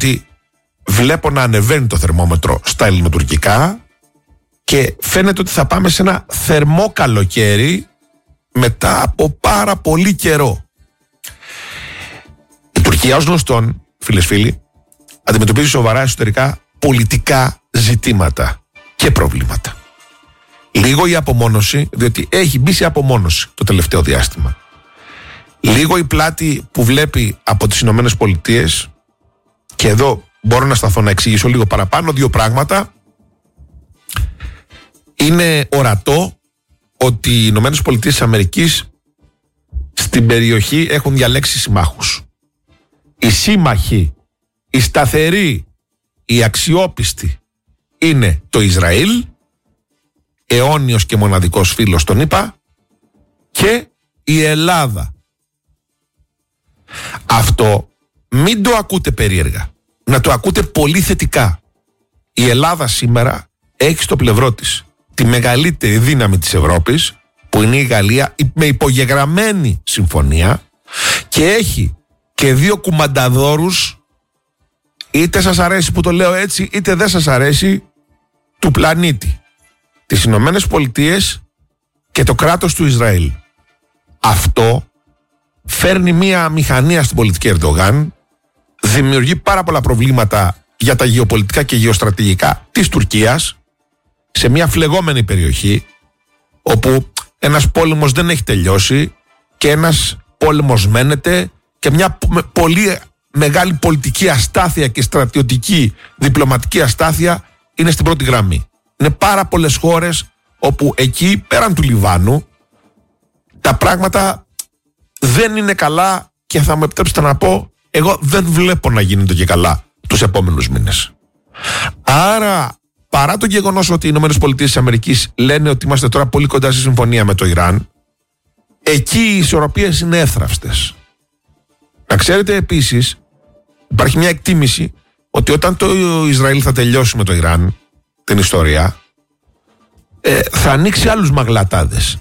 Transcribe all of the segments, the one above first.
διότι βλέπω να ανεβαίνει το θερμόμετρο στα ελληνοτουρκικά και φαίνεται ότι θα πάμε σε ένα θερμό καλοκαίρι μετά από πάρα πολύ καιρό. Η Τουρκία, ως γνωστόν, φίλες φίλοι, αντιμετωπίζει σοβαρά εσωτερικά πολιτικά ζητήματα και προβλήματα. Λίγο η απομόνωση, διότι έχει μπει σε απομόνωση το τελευταίο διάστημα. Λίγο η πλάτη που βλέπει από τις Ηνωμένες Πολιτείες, και εδώ μπορώ να σταθώ να εξηγήσω λίγο παραπάνω δύο πράγματα. Είναι ορατό ότι οι Ηνωμένες Πολιτείες της Αμερικής στην περιοχή έχουν διαλέξει συμμάχους. Οι σύμμαχοι, οι σταθεροί, οι αξιόπιστοι είναι το Ισραήλ, αιώνιος και μοναδικός φίλος τον ΗΠΑ, και η Ελλάδα. Αυτό μην το ακούτε περίεργα, να το ακούτε πολύ θετικά. Η Ελλάδα σήμερα έχει στο πλευρό της τη μεγαλύτερη δύναμη της Ευρώπης, που είναι η Γαλλία, με υπογεγραμμένη συμφωνία, και έχει και δύο κουμανταδόρους, είτε σας αρέσει που το λέω έτσι είτε δεν σας αρέσει, του πλανήτη, τις Ηνωμένες Πολιτείες και το κράτος του Ισραήλ. Αυτό φέρνει μία μηχανία στην πολιτική Ερντογάν, δημιουργεί πάρα πολλά προβλήματα για τα γεωπολιτικά και γεωστρατηγικά της Τουρκίας, σε μια φλεγόμενη περιοχή όπου ένας πόλεμος δεν έχει τελειώσει και ένας πόλεμος μένεται, και μια πολύ μεγάλη πολιτική αστάθεια και στρατιωτική διπλωματική αστάθεια είναι στην πρώτη γραμμή. Είναι πάρα πολλές χώρες όπου εκεί πέραν του Λιβάνου τα πράγματα δεν είναι καλά, και θα μου επιτρέψετε να πω, εγώ δεν βλέπω να γίνεται και καλά τους επόμενους μήνες. Άρα, παρά το γεγονός ότι οι ΗΠΑ λένε ότι είμαστε τώρα πολύ κοντά στη συμφωνία με το Ιράν, εκεί οι ισορροπίες είναι εύθραυστες. Να ξέρετε επίσης, υπάρχει μια εκτίμηση ότι όταν το Ισραήλ θα τελειώσει με το Ιράν την ιστορία, θα ανοίξει άλλους μαγλατάδες.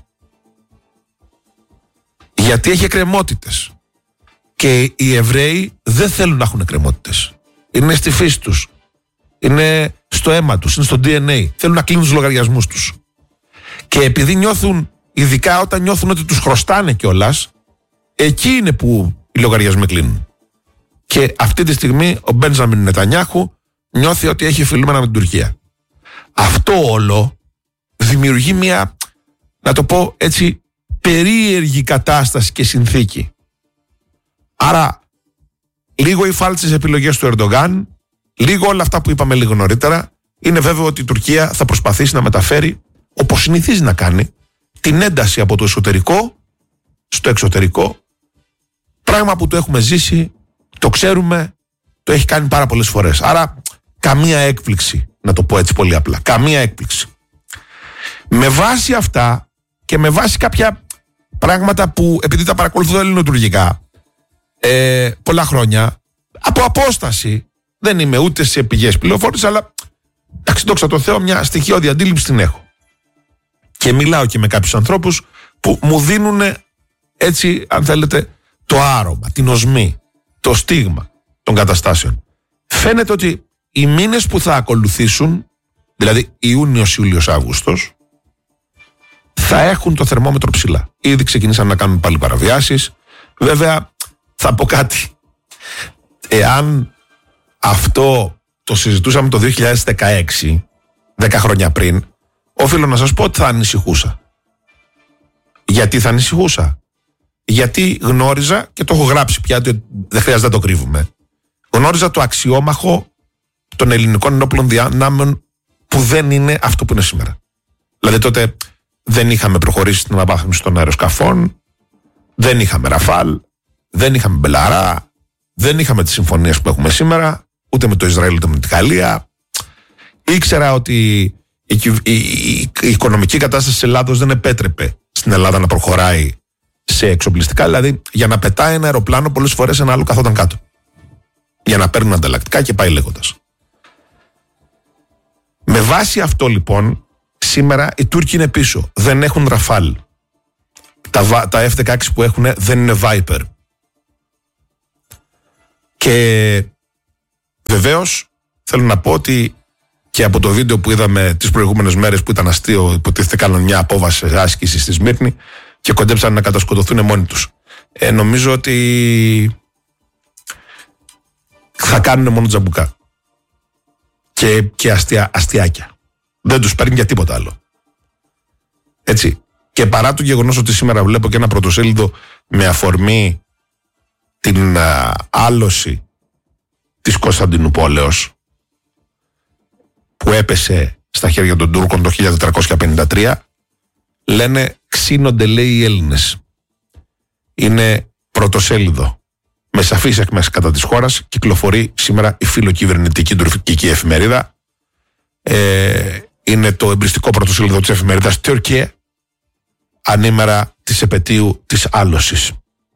Γιατί έχει εκκρεμότητες. Και οι Εβραίοι δεν θέλουν να έχουν εκκρεμότητες. Είναι στη φύση τους. Είναι στο αίμα τους, είναι στο DNA. Θέλουν να κλείνουν τους λογαριασμούς τους. Και επειδή νιώθουν, ειδικά όταν νιώθουν ότι τους χρωστάνε κιόλας, εκεί είναι που οι λογαριασμοί κλείνουν. Και αυτή τη στιγμή ο Μπέντζαμιν Νετανιάχου νιώθει ότι έχει φιλούμενα με την Τουρκία. Αυτό όλο δημιουργεί μια, να το πω έτσι, περίεργη κατάσταση και συνθήκη. Άρα, λίγο οι φάλτσες επιλογές του Ερντογάν, λίγο όλα αυτά που είπαμε λίγο νωρίτερα. Είναι βέβαιο ότι η Τουρκία θα προσπαθήσει να μεταφέρει, όπως συνηθίζει να κάνει, την ένταση από το εσωτερικό στο εξωτερικό. Πράγμα που το έχουμε ζήσει, το ξέρουμε, το έχει κάνει πάρα πολλές φορές. Άρα, καμία έκπληξη, να το πω έτσι πολύ απλά. Καμία έκπληξη. Με βάση αυτά και με βάση κάποια πράγματα που, επειδή τα παρακολουθώ ελληνοτουρκικά πολλά χρόνια, από απόσταση, δεν είμαι ούτε σε πηγές πληροφόρησης, αλλά εντάξει, δόξα τω Θεώ, μια στοιχειώδη αντίληψη την έχω. Και μιλάω και με κάποιους ανθρώπους που μου δίνουν, έτσι, αν θέλετε, το άρωμα, την οσμή, το στίγμα των καταστάσεων. Φαίνεται ότι οι μήνες που θα ακολουθήσουν, δηλαδή Ιούνιος, Ιούλιος, Αύγουστος, θα έχουν το θερμόμετρο ψηλά. Ήδη ξεκινήσαν να κάνουν πάλι παραβιάσεις. Βέβαια, θα πω κάτι. Εάν αυτό το συζητούσαμε το 2016, 10 χρόνια πριν, οφείλω να σας πω ότι θα ανησυχούσα. Γιατί θα ανησυχούσα? Γιατί γνώριζα, και το έχω γράψει πια, δεν χρειάζεται να το κρύβουμε, γνώριζα το αξιόμαχο των ελληνικών ενόπλων δυνάμεων που δεν είναι αυτό που είναι σήμερα. Δηλαδή τότε δεν είχαμε προχωρήσει στην αναβάθμιση των αεροσκαφών, δεν είχαμε Ραφάλ, δεν είχαμε Μπελαρά, δεν είχαμε τις συμφωνίες που έχουμε σήμερα, ούτε με το Ισραήλ ούτε με τη Γαλλία. Ήξερα ότι η οικονομική κατάσταση της Ελλάδος δεν επέτρεπε στην Ελλάδα να προχωράει σε εξοπλιστικά. Δηλαδή, για να πετάει ένα αεροπλάνο, πολλές φορές ένα άλλο καθόταν κάτω. Για να παίρνουν ανταλλακτικά και πάει λέγοντας. Με βάση αυτό λοιπόν, σήμερα οι Τούρκοι είναι πίσω. Δεν έχουν Ραφάλ. Τα F-16 που έχουν δεν είναι Viper. Και Βεβαίως, θέλω να πω ότι και από το βίντεο που είδαμε τις προηγούμενες μέρες που ήταν αστείο, υποτίθεται κάνουν μια απόβαση άσκηση στη Σμύρνη και κοντέψαν να κατασκοτωθούν μόνοι τους. Νομίζω ότι θα κάνουν μόνο τζαμπουκά και αστιάκια. Δεν τους παίρνει για τίποτα άλλο. Έτσι. Και παρά το γεγονός ότι σήμερα βλέπω και ένα πρωτοσέλιδο με αφορμή την άλωση της Κωνσταντινούπολεως που έπεσε στα χέρια των Τούρκων το 1453, λένε ξύνονται, λέει, οι Έλληνες. Είναι πρωτοσέλιδο με σαφείς εκμέσεις κατά της χώρας. Κυκλοφορεί σήμερα η φιλοκυβερνητική τουρκική εφημερίδα. Είναι το εμπριστικό πρωτοσέλιδο της εφημερίδας Τουρκία, ανήμερα της επετείου της άλωσης.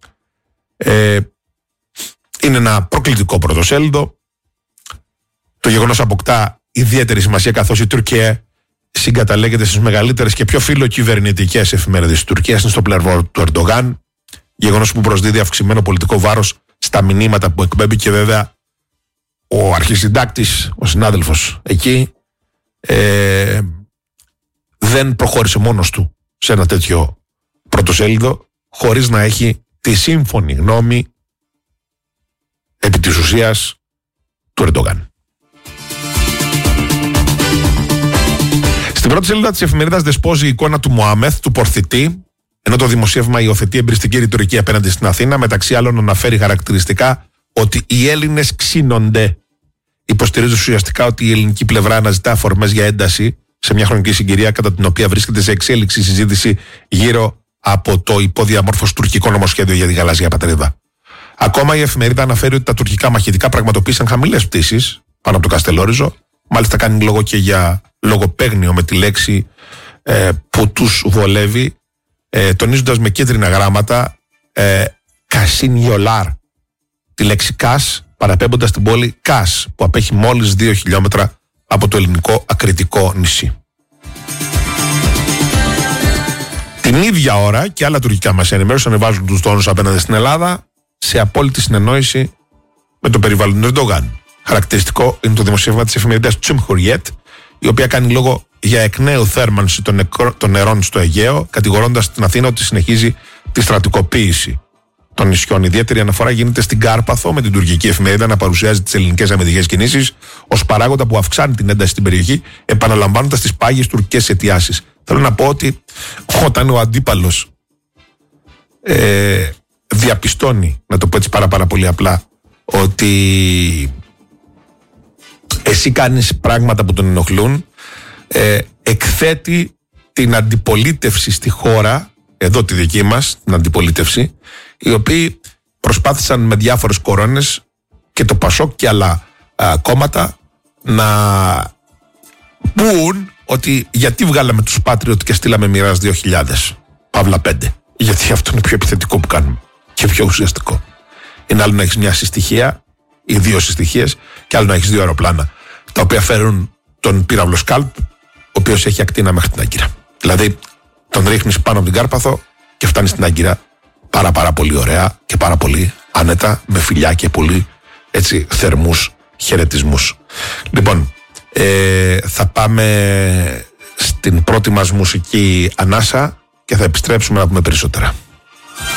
Είναι ένα προκλητικό πρωτοσέλιδο. Το γεγονός αποκτά ιδιαίτερη σημασία καθώς η Τουρκία συγκαταλέγεται στις μεγαλύτερες και πιο φιλοκυβερνητικές εφημερίδες της Τουρκίας. Είναι στο πλευρό του Ερντογάν. Γεγονός που προσδίδει αυξημένο πολιτικό βάρος στα μηνύματα που εκπέμπει και βέβαια ο αρχισυντάκτης, ο συνάδελφος εκεί, δεν προχώρησε μόνος του σε ένα τέτοιο πρωτοσέλιδο χωρίς να έχει τη σύμφωνη γνώμη επί της ουσίας του Ερντογάν. Στην πρώτη σελίδα της εφημερίδας δεσπόζει η εικόνα του Μωάμεθ, του πορθητή, ενώ το δημοσίευμα υιοθετεί εμπριστική ρητορική απέναντι στην Αθήνα, μεταξύ άλλων αναφέρει χαρακτηριστικά ότι οι Έλληνες ξύνονται. Υποστηρίζει ουσιαστικά ότι η ελληνική πλευρά αναζητά αφορμές για ένταση σε μια χρονική συγκυρία κατά την οποία βρίσκεται σε εξέλιξη συζήτηση γύρω από το υποδιαμόρφως τουρκικό νομοσχέδιο για τη γαλάζια πατρίδα. Ακόμα η εφημερίδα αναφέρει ότι τα τουρκικά μαχητικά πραγματοποίησαν χαμηλές πτήσεις πάνω από το Καστελόριζο. Μάλιστα κάνει λόγο και για λογοπαίγνιο με τη λέξη που τους βολεύει, τονίζοντας με κίτρινα γράμματα Κασίνιολάρ, τη λέξη Κας, παραπέμποντας την πόλη Κας που απέχει μόλις 2 χιλιόμετρα από το ελληνικό ακριτικό νησί. Την ίδια ώρα και άλλα τουρκικά μέσα ενημέρωση ανεβάζουν τους τόνους απέναντι στην Ελλάδα σε απόλυτη συνεννόηση με το περιβάλλον του Ερντογάν. Χαρακτηριστικό είναι το δημοσίευμα της εφημερίδας Cumhuriyet, η οποία κάνει λόγο για εκ νέου θέρμανση των νερών στο Αιγαίο, κατηγορώντας την Αθήνα ότι συνεχίζει τη στρατικοποίηση των νησιών. Ιδιαίτερη αναφορά γίνεται στην Κάρπαθο, με την τουρκική εφημερίδα να παρουσιάζει τις ελληνικές αμυντικές κινήσεις ως παράγοντα που αυξάνει την ένταση στην περιοχή, επαναλαμβάνοντας τις πάγιες τουρκικές αιτιάσεις. Θέλω να πω ότι όταν ο αντίπαλος διαπιστώνει, να το πω έτσι πάρα πολύ απλά, ότι εσύ κάνεις πράγματα που τον ενοχλούν, εκθέτει την αντιπολίτευση στη χώρα, εδώ τη δική μας, την αντιπολίτευση, οι οποίοι προσπάθησαν με διάφορες κορώνες και το Πασόκ και άλλα κόμματα να πούν ότι γιατί βγάλαμε τους Patriot και στείλαμε Μοιράς 2000, Παύλα 5. Γιατί αυτό είναι πιο επιθετικό που κάνουμε και πιο ουσιαστικό. Είναι άλλο να έχεις μια συστοιχεία ή 2 συστοιχίες και άλλο να έχεις 2 αεροπλάνα, τα οποία φέρουν τον πύραυλο Σκάλπ, ο οποίος έχει ακτίνα μέχρι την Άγκυρα. Δηλαδή τον ρίχνεις πάνω από την Κάρπαθο και φτάνεις στην Άγκυρα πάρα πολύ ωραία και πάρα πολύ άνετα, με φιλιά και πολύ έτσι θερμούς χαιρετισμούς. Λοιπόν, θα πάμε στην πρώτη μας μουσική ανάσα και θα επιστρέψουμε να πούμε περισσότερα.